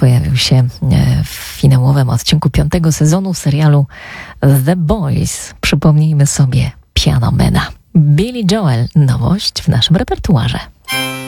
pojawił się w finałowym odcinku 5. sezonu serialu The Boys. Przypomnijmy sobie Pianomana. Billy Joel, nowość w naszym repertuarze.